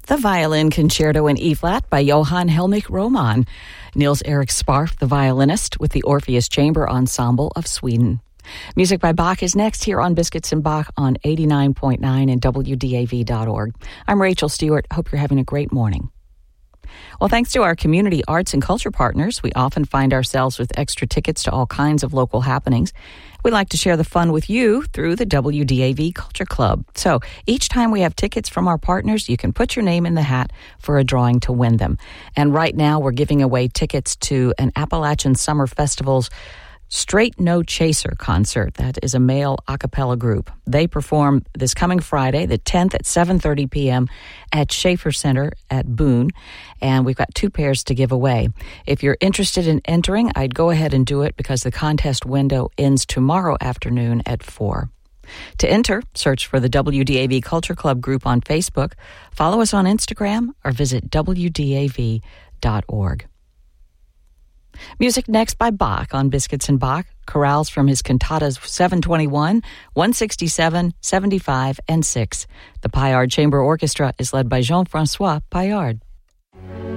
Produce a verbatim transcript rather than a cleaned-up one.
The Violin Concerto in E-flat by Johann Helmich Roman. Niels Erik Sparf, the violinist, with the Orpheus Chamber Ensemble of Sweden. Music by Bach is next here on Biscuits and Bach on eighty-nine point nine and W D A V dot org. I'm Rachel Stewart. Hope you're having a great morning. Well, thanks to our community arts and culture partners, we often find ourselves with extra tickets to all kinds of local happenings. We like to share the fun with you through the W D A V Culture Club. So each time we have tickets from our partners, you can put your name in the hat for a drawing to win them. And right now we're giving away tickets to an Appalachian Summer Festival's Straight No Chaser concert. That is a male a cappella group. They perform this coming Friday, the tenth at seven thirty p.m. at Schaefer Center at Boone, and we've got two pairs to give away. If you're interested in entering, I'd go ahead and do it because the contest window ends tomorrow afternoon at four. To enter, search for the W D A V Culture Club group on Facebook, follow us on Instagram, or visit W D A V dot org. Music next by Bach on Biscuits and Bach, chorales from his cantatas seven twenty-one, one sixty-seven, seventy-five, and six. The Paillard Chamber Orchestra is led by Jean-François Paillard.